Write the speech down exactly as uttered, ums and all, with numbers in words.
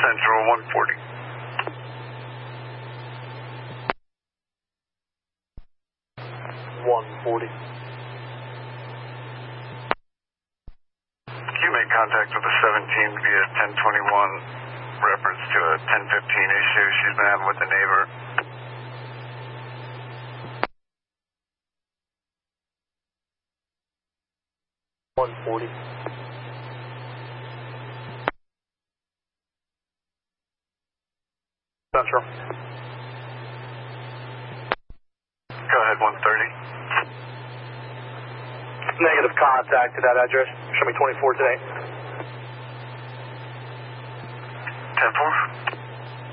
Central, one forty. one forty. Can you make contact with the seventeen via ten twenty-one, reference to a ten fifteen issue she's been having with a neighbor? one forty. Central. Go ahead, one thirty. Negative contact to that address. Show me twenty-four today. ten four.